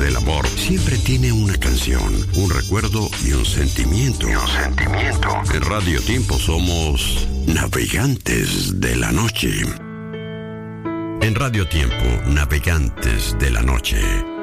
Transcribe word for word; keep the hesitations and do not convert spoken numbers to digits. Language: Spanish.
del amor siempre tiene una canción, un recuerdo y un sentimiento. Y un sentimiento. En Radio Tiempo somos navegantes de la noche. En Radio Tiempo, navegantes de la noche.